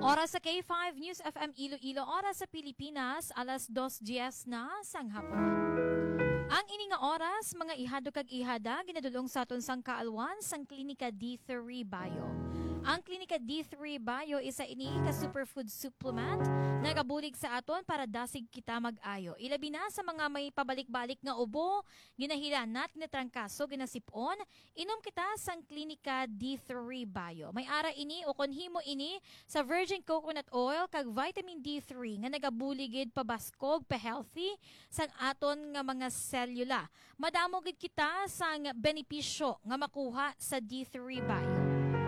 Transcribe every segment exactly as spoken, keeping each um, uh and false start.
Oras sa K five News F M Iloilo, oras sa Pilipinas, alas dos diyes na sang hapon. Ang ini nga oras, mga ihado kag ihada, ginadulong sa aton sang kaalwan sang Klinika D three Bio. Ang Klinika D three Bio isa ini ka superfood supplement na nagabulig sa aton para dasig kita mag-ayo. Ilabi na sa mga may pabalik-balik nga ubo, ginahilanat, ginatrangkaso, ginasipon, inom kita sang Klinika D three Bio. May ara ini o konhimo ini sa virgin coconut oil kag vitamin D three nga nagabuligid pabaskog, pa-healthy sang aton nga mga selula. Madamo gid kita sang benepisyo nga makuha sa D three Bio.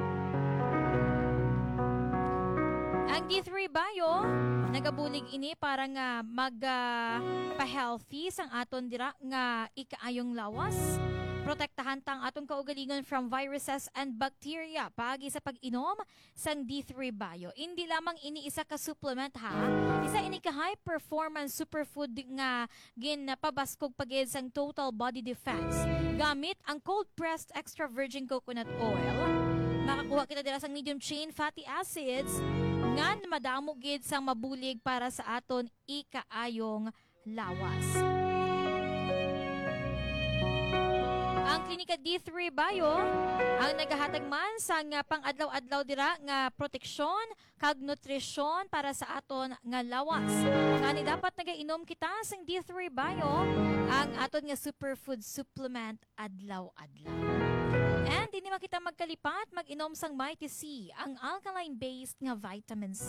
Ang D three Bio, nagabulig ini para nga mag-pa-healthy uh, sang aton dira nga ikaayong lawas. Protektahan tang atong kaugalingon from viruses and bacteria pagi sa pag-inom sang D three Bio. Hindi lamang ini isa ka supplement ha. Isa ini ka high performance superfood nga ginapabaskog pagid sang total body defense. Gamit ang cold pressed extra virgin coconut oil, makakuha kita dira sang medium chain fatty acids nga madamo gid sang mabulig para sa aton ikaayong lawas. Ang Klinika D three Bio ang nagahatag man sa nga pang-adlaw-adlaw dira nga proteksyon kag nutrisyon para sa aton nga lawas. Kani dapat nagainom kita sang D three Bio, ang aton nga superfood supplement adlaw-adlaw. And hindi naman kita magkalipat, mag-inom sang Mighty C, ang alkaline-based nga vitamin C.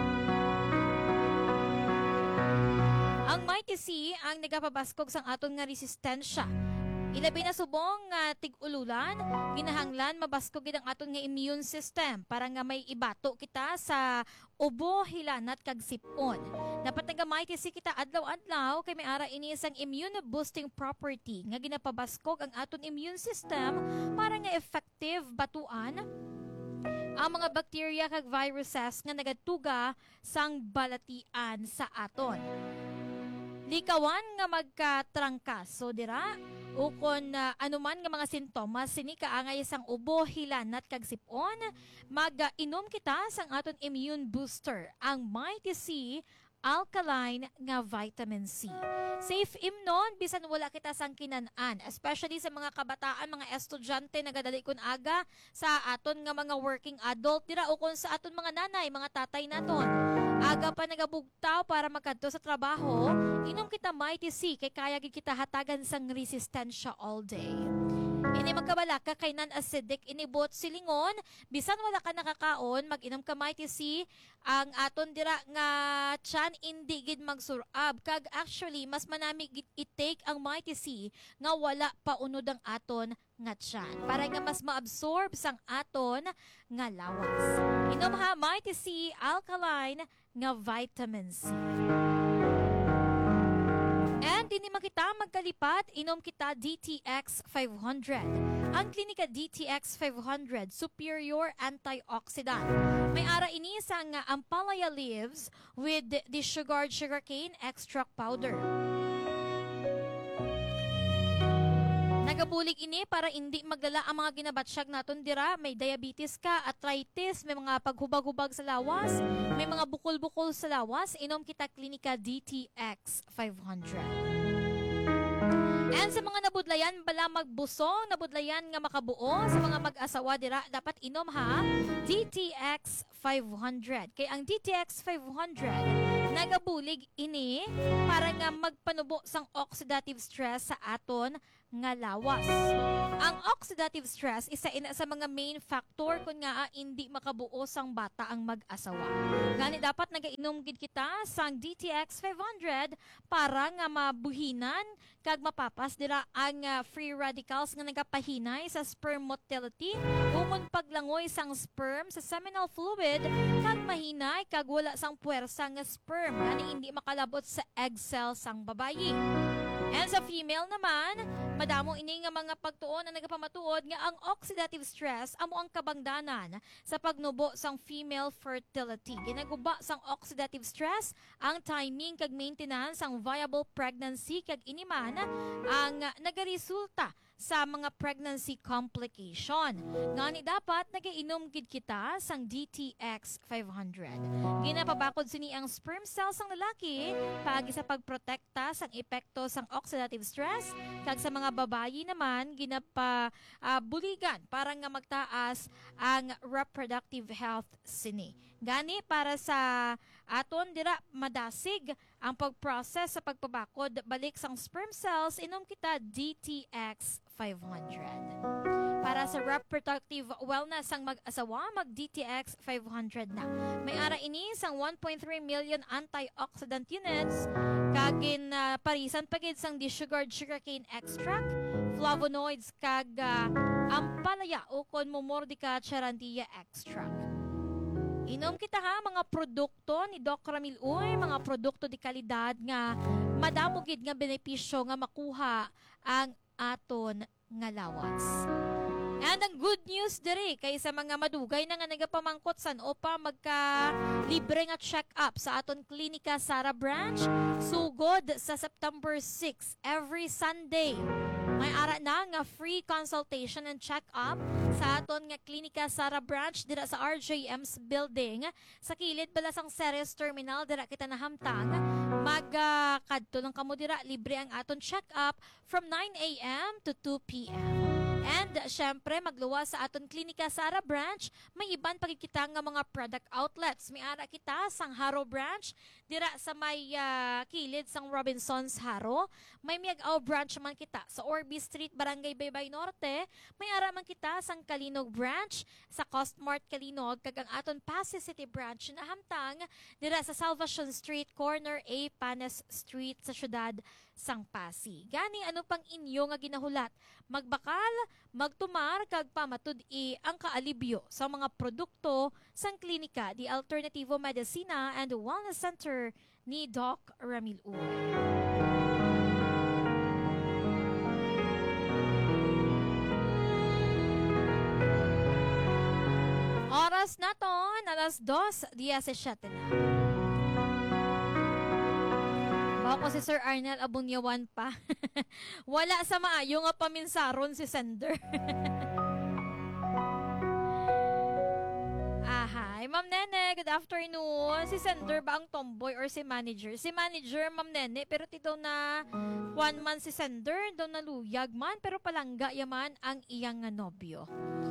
Ang Mighty C ang nagapabaskog sang aton nga resistensya. Ilabi na subong nga uh, tig-ululan, ginahanglan mabaskog gid ang aton nga immune system para nga may ibato kita sa ubo, hilanat kag sipon. Dapat nga Mighty C kita adlaw-adlaw kay may ara ini isang immune boosting property nga ginapabaskog ang aton immune system para nga effective batuan ang mga bacteria kag viruses nga nagatuga sang balatian sa aton. Likawan nga magkatrangkaso dira ukon uh, anuman nga mga sintomas sini kaangay sang ubo, hilanat kag sipon, mag-inom kita sang aton immune booster, ang Mighty C alkaline nga vitamin C. Safe imnon bisan wala kita sang kinan-an, especially sa mga kabataan, mga estudyante nagadali kun aga sa aton nga mga working adult dira ukon sa aton mga nanay, mga tatay naton. Aga pa nagabugtaw para makadto sa trabaho, inom kita Mighty C kay kaya gid kita hatagan sang resistensya all day. Ini magkabalaka kay non-acidic inibot silingon, bisan wala ka nakakaon, mag-inom ka Mighty C, ang aton dira nga tiyan indi gid magsurab kag actually mas manami gid i-take ang Mighty C nga wala pa unod ang aton nga tiyan para nga mas maabsorb sang aton nga lawas. Inom ha Mighty C alkaline nga vitamin C. And hindi man kita magkalipat, inom kita D T X five hundred. Ang Klinika D T X five hundred, superior antioxidant. May ara ini sang ampalaya leaves with the sugared sugarcane extract powder. Nagabulig ini para hindi magdala ang mga ginabatsyag naton dira. May diabetes ka, arthritis, may mga paghubag-hubag sa lawas, may mga bukol-bukol sa lawas, inom kita Klinika D T X five hundred. And sa mga nabudlayan bala magbusong, nabudlayan nga makabuo, sa mga mag-asawa dira, dapat inom ha D T X five hundred. Kay ang D T X five hundred nagabulig ini para nga magpanubo sang oxidative stress sa aton nga lawas. Ang oxidative stress isa ina sa mga main factor kung nga hindi makabuo sang bata ang mag-asawa. Gani dapat nagainom gid kita sang D T X five hundred para nga mabuhinan kag mapapas dira ang uh, free radicals nga nagapahinay sa sperm motility, umon paglangoy sang sperm sa seminal fluid kag mahinay kag wala sang puwersa nga sperm ani hindi makalabot sa egg cell sang babayi. And sa female naman, madamo ini nga mga pagtuon na nagapamatuod nga ang oxidative stress amo ang kabangdanan sa pagnubo sang female fertility. Ginaguba sang oxidative stress ang timing kag maintenance sang viable pregnancy kag iniman ang nagaresulta sa mga pregnancy complication. Ngani dapat nagainom gid kita sang D T X five hundred. Ginapabakod sini ang sperm cells sang lalaki paagi sa pagprotekta sang epekto sang oxidative stress kag sa mga babayi naman ginapa uh, buligan para nga magtaas ang reproductive health sini. Gani para sa aton dira madasig ang pag-process sa pagpabakod balik sang sperm cells inom kita D T X five hundred. Para sa reproductive wellness sang mag-asawa, mag D T X five hundred na. May ara ini sang one point three million antioxidant units kagin uh, parisan pagid sang desugared sugarcane extract, flavonoids kag uh, ampalaya o kon momordica charantia extract. Inom kita ha mga produkto ni Doc Ramil Uy, mga produkto di kalidad nga madamogid nga benepisyo nga makuha ang aton nga lawas. And ang good news diri kay sa mga madugay na nga nagapamangkot san o pa magka libre nga check-up sa aton Klinika Sara Branch sugod sa September sixth every Sunday. May ara na nga free consultation and check-up sa aton nga Klinika Sara Branch dira sa R J M's building sa kilid bala sang Ceres Terminal dira kita nahamtang magkadto uh, lang kamo dira libre ang aton check-up from nine a m to two p m And syempre magluwas sa aton Klinika Sara Branch may iban pagkikita nga mga product outlets. May ara kita sang Haro Branch dira sa may uh, kilid sang Robinsons Haro. May Miag-Aw Branch man kita sa Orby Street, Barangay Baybay Norte. May ara man kita sang Kalinog Branch sa Costmart Kalinog kag ang aton Pasay City Branch na hamtang dira sa Salvation Street corner A Panes Street sa syudad sang Pasig. Gani ano pang inyo nga ginahulat? Magbakal, magtumar kag pamatud-i ang kaalibyo sa mga produkto sang klinika di Alternativo Medicina and Wellness Center ni Doc Ramil Uy. Oras naton alas dos diecisiete na. Ako si Sir Arnel Abunyawan pa. Wala sa maayo nga paminsaron si Sender. Ahay, Ma'am Nene, good afternoon. Si Sender ba ang tomboy or si manager? Si manager, Ma'am Nene, pero ti daw na one man si Sender, daw na luyag man, pero palangga yaman ang iyang nga nobyo.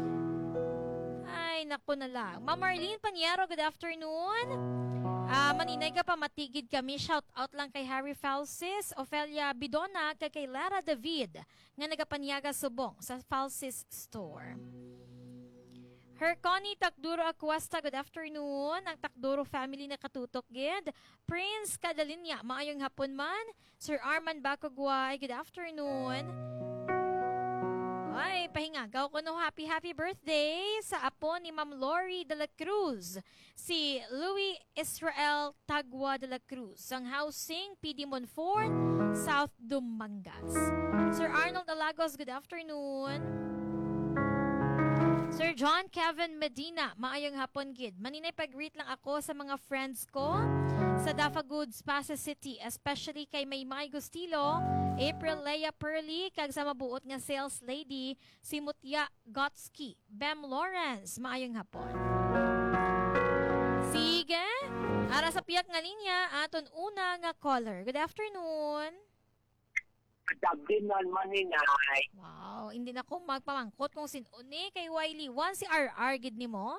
Ay, naku na lang. Ma'am Marlene Paniero, good afternoon. Ah, uh, maninay ka pa matigid kami. Shout out lang kay Harry Falsis, Ofelia Bidona, kay kay Lara David nga nagapanyaga subong sa Falsis store. Herconi Takduro Acuesta, good afternoon. Ang Takduro family na katutok gid. Prince Cadalinya, maayong hapon man. Sir Arman Bacogway, good afternoon. Ay, pahingagaw ko no happy happy birthday sa apo ni Ma'am Lori de la Cruz, si Louis Israel Tagwa de la Cruz, ang housing P D Monfort, South Dumangas. Sir Arnold Alagos, good afternoon. Sir John Kevin Medina, maayong hapon gid. Maninay pag-greet lang ako sa mga friends ko sa Dafa Goods, Pasay City, especially kay Maymay Gustilo, April Leia Perly, kag sa mabuot nga sales lady, si Mutya Gotsky, Bem Lawrence, maayong hapon. Sige, ara sa piyak nga linya, aton una nga caller. Good afternoon. Gabi naman Maninay. Wow, hindi na ko magpamangkot kung sinuni kay Wiley. One si R R gid nimo?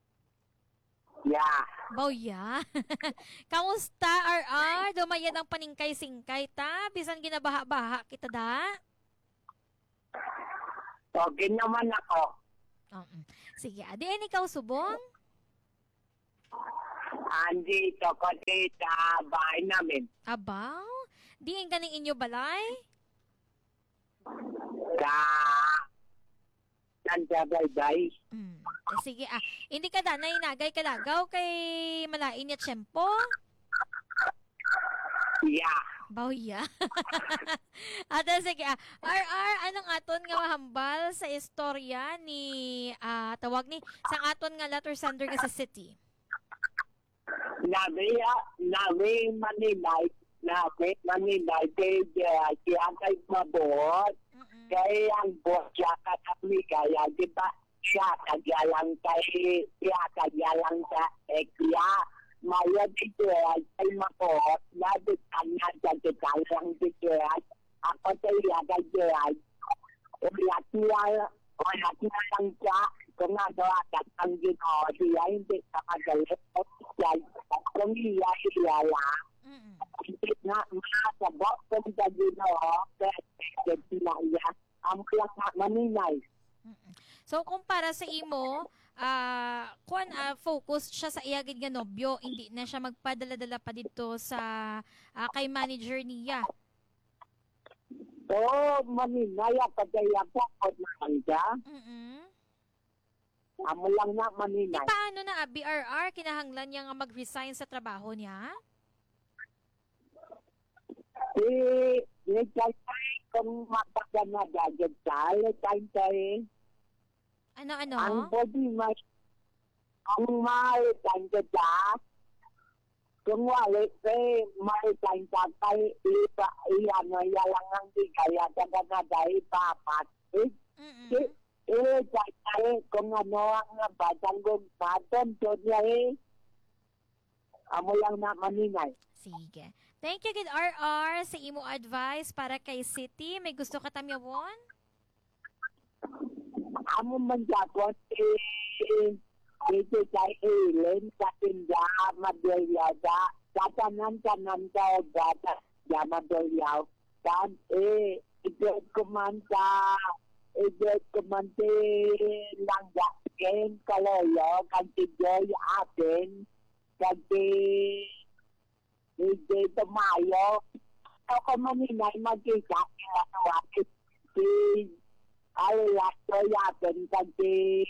Yeah. Baw ya. Kamusta R R? Dumayad ang paningkay-singkay ta. Bisan ginabaha-baha kita da. Okay naman ako. Uh-uh. Sige, adi ay ikaw subong? Andito ko dito sa bahay namin. Abaw? Di ang ganing inyo balay? Sa Nandabay-bay. Hmm. Eh, sige, ah. Hindi ka da, nainagay kalagaw kay malain niya tiyempo? Yeah. Baw ya. At uh, sige, ah. R R, anong aton nga mahambal sa istorya ni, ah, tawag ni, sa aton nga letter sender nga sa city? Nabi, nabi Maninay, nabi Maninay, kaya kaya kay mabot. Mm-mm. Kaya ang boss siya katami kaya di ba siya kagyalang kay siya kagyalang sa ekya maya dito ay ay makot labit kanya sa kitalang dito ay ako sa iya kagyo ay ulat niya ulat niya lang siya kung ano at ang ginoo siya hindi sa kagalit kung iya iya lang Mm-mm. hindi nga masabot kung sa ginoo kaya sinaya ang lang na maninay. Mm-mm. So kumpara sa imo, ah kuan ah, focus siya sa iyagid nga nobyo, hindi na siya magpadala-dala pa dito sa ah, kay manager niya. Oo, maninay at kaya po ko naman siya. Mm. Amo lang na Di maninay. paano na ah, B R R kinahanglan niya nga mag-resign sa trabaho niya? Si, letay kung matagal na gadget sa, letay tayo. Ano ano? Ang body mas, ang maritime ka sa, kung wali kay maritime ka kay iba, iyan na yalang ang di kaya taga na dahil papat. Eh, Mm. eh, eh, tayo kung ano ang batang gugmaton, so niya eh. Amo lang na maninay. Sige. Thank you, good R R, sa imo advice para kay City. May gusto ka tamyawon? Amo man japon eh ito kay Ellen sa tinda madelyada tatanan tanan ka bata ya madelyaw kan eh ito kumanta ito kumante langga ken kaloyo kan tigoy atin kanti ito tumayo ako maninay magkita kaya si ay lato yapen kasi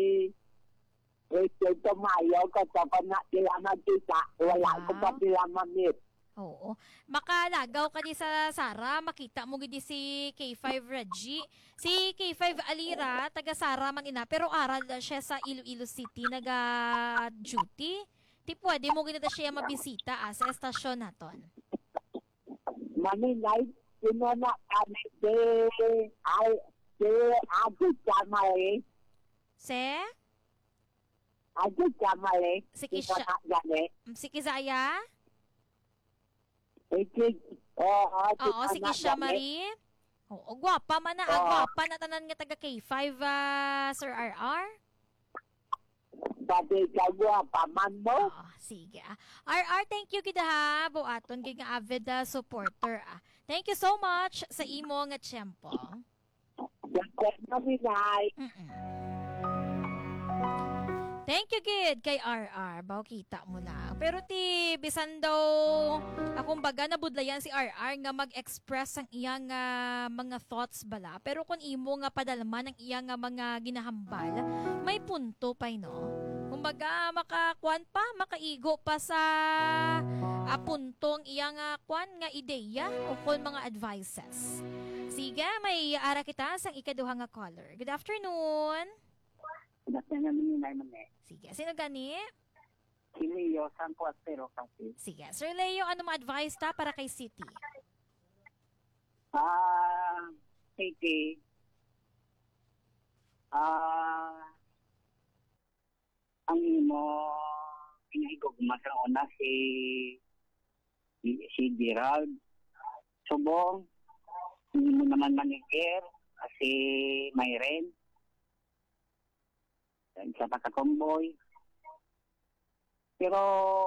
ito tumayo ko sa na sila magkita wala ko pa sila mamit. Oo. Makalagaw ka di sa Sara, makita mo gidi si K five Reggie. Si K five Alira, taga Sara man ina, pero aral siya sa Iloilo City, naga-duty. Ti pwede mo gina siya mabisita ah, sa estasyon naton. Maninay, sino na kami de ay de agad kamali, Se? agad kamali, Si sino Kisha, na gani, si Kizaya? ikig, oo, Oo, si Kisha Marie. Oo, gwapa man na, ah, Oo. gwapa na tanan nga taga K five, ah, Sir R R. Dati kagwa paman mo, Oo, sige ah. R R, thank you gid ha, buaton gid nga avid ah, supporter ah. Thank you so much sa imo nga tiyempo. dagdag maninay, Mm-mm. Thank you gid kay R R. Baw kita mo na. Pero ti bisan daw akong baga nabudlayan si R R nga mag-express ang iyang ah, mga thoughts bala. Pero kung imo nga padalman ang iyang nga mga ginahambal, may punto pa no. Kumbaga makakuan pa, makaigo pa sa ah, puntong iyang nga kuan nga ideya o kung mga advices. Sige, may ara kita sang ikaduha nga caller. Good afternoon. nasa na maninay man eh, Sige, sino gani? si Leo San Cuatero kasi, Sige. Sir Leo, ano ma-advise ta para kay City? ah, City, ah, ang imo pinahigugma sa una si si Gerald Subong, hindi mo naman manager si Mayren sa pagkakomboy. Pero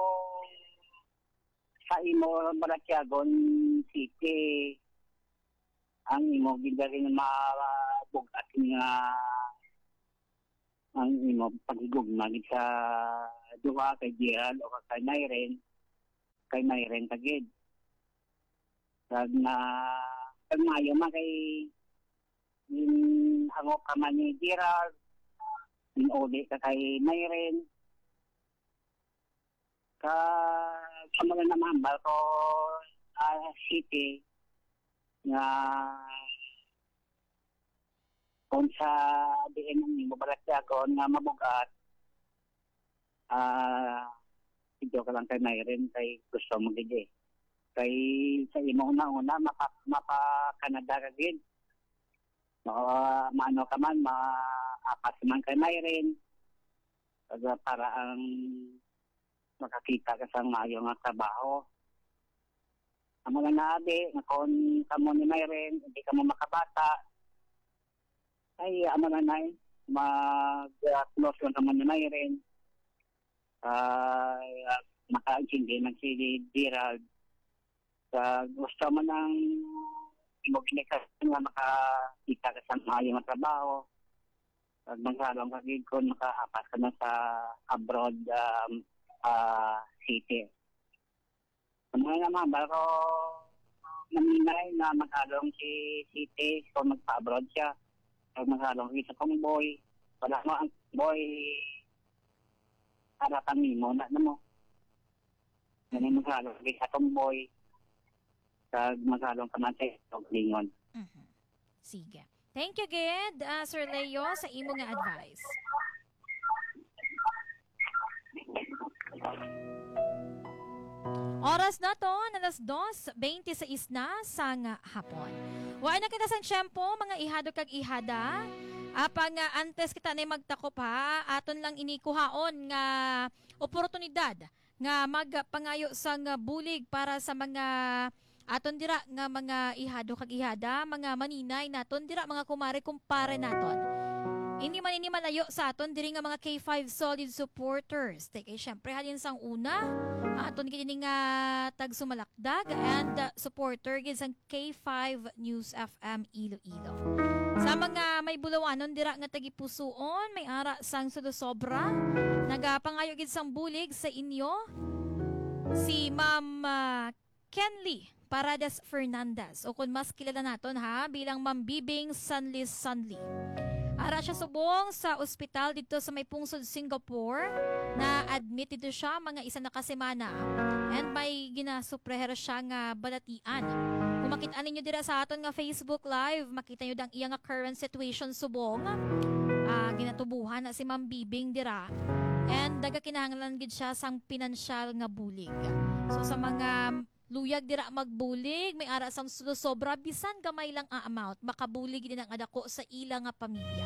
sa imo Baratiagon City ang imo gidaring mabugat nga ang imo paghigugma gid sa duha kay Gerald o kay Mayren kay Mayren tagid kag na kag maayo man kay in hango ka man ni Gerald in uli ka kay Mayren ka sa mga namambal ko uh, city nga kung sa diin ng imo Baratiagon nga mabugat ah uh, ito ka lang kay Mayren kay gusto mo gid eh. Kay sa imo una-una mapa, mapa Canada ka gid Ma, maano ka man, maapas man kay Mayrin. Para, para ang makakita ka sa mayo nga trabaho. Ang mga naabi, nga kung kamo ni Mayrin, hindi ka mo makabata, ay amo na nay, mag-close lang naman ni Mayrin. Ay, uh, maka-intindi man si Gerald. Uh, gusto mo nang mo ginikas nga makakita ka sa mayo nga trabaho. Pag magsalong ka gid kung makaapas ka na sa abroad um, uh, city. Mga naman, baro naminay na maghalong si city kung magpa-abroad siya. Pag maghalong sa kong boy, wala mo ang boy harapan mo na na mo. Ganun maghalong sa kong boy. Pag maghalong ka man sa lingon. Mhm. Sige. Thank you, Gid, uh, Sir Leo, sa imo nga advice. Oras na to, alas dos twenty-six na sa nga hapon. Waay na kita sang tiyempo, mga ihado kag ihada. Apang uh, antes kita na magtakop ha, aton lang inikuhaon nga oportunidad nga magpangayo sang bulig para sa mga aton dira nga mga ihado kag ihada, mga maninay naton dira, mga kumare kumpare naton. Hindi man ini malayo sa aton diri nga mga K five solid supporters. Take syempre halin sang una, aton gid nga tag sumalakdag and uh, supporter gid sang K five News F M Iloilo. Sa mga may bulawanon dira nga tagipusoon, may ara sang Sulosobra, nagapangayo gid sang bulig sa inyo si Ma'am uh, Kenly Paradas Fernandez, o kung mas kilala naton ha bilang Ma'am Bibing Sanlis Sanli. Ara siya subong sa ospital dito sa may pungsod Singapore, na admit dito siya mga isa na kasemana and may ginasupreher siya nga balatian. Kung makita ninyo dira sa aton nga Facebook Live, makita nyo dang iya nga current situation subong. Uh, ginatubuhan na si Ma'am Bibing dira and daga kinahanglan gid siya sang pinansyal nga bulig. So sa mga luyag dira magbulig, may ara sang sobra bisan gamay lang ang amount, makabulig din ang adako sa ila nga pamilya.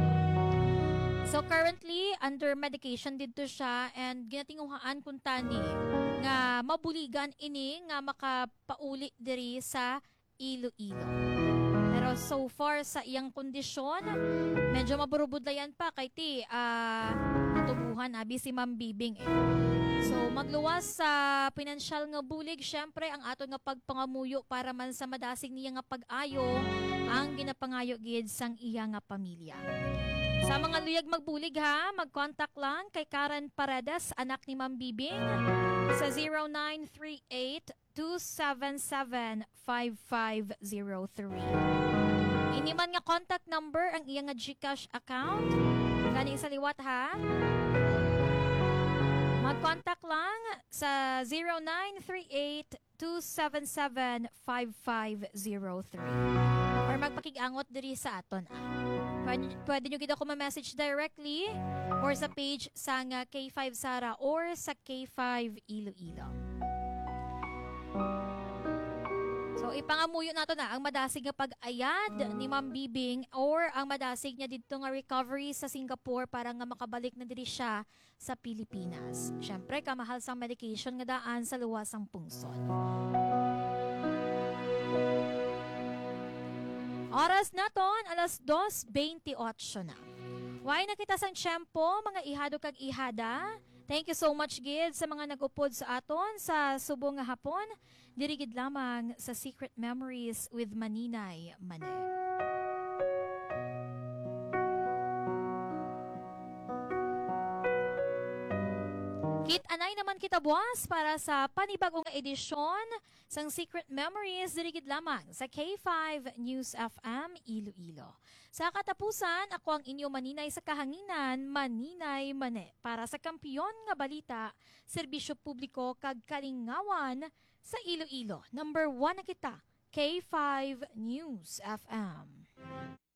So currently under medication dito siya and ginatinguhaan kun tani nga mabuligan ini nga makapauli diri sa Iloilo. Pero so far sa iyang kondisyon, medyo maburubudlayan pa kay ti uh, natubuhan abi si Ma'am Bibing eh. So magluwas sa pinansyal nga bulig, syempre ang ato nga pagpangamuyo para man sa madasig niya nga pag-ayo ang ginapangayo gid sang iya nga pamilya. Sa mga luyag magbulig ha, mag-contact lang kay Karen Paredes, anak ni Ma'am Bibing, sa zero nine three eight, two seven seven, five five zero three. Ini man nga contact number ang iya nga GCash account. Gani sa liwat ha. Mag-contact lang sa zero nine three eight, two seven seven, five five zero three. Or magpakig-angot diri sa aton. Ah. Pwede, pwede nyo kita ko ma-message directly or sa page sa nga K five Sara or sa K five Iloilo. So ipangamuyo nato na ang madasig nga pag-ayad ni Ma'am Bibing or ang madasig niya dito nga recovery sa Singapore para nga makabalik na diri siya sa Pilipinas. Syempre kamahal sang medication nga daan sa luwas ang pungsod. Oras naton alas dos twenty-eight na. Why nakita sang tiyempo mga ihado kag ihada. Thank you so much gid sa mga nag-upod sa aton sa subong nga hapon. Dirigid lamang sa Secret Memories with Maninay Mane. Kit anay naman kita buwas para sa panibagong edisyon sang Secret Memories dirigid lamang sa K five News F M Iloilo. Sa katapusan, ako ang inyo maninay sa kahanginan, Maninay Mane, para sa kampiyon nga balita, serbisyo publiko kag kalingawan sa Iloilo. Number one na kita, K five News F M.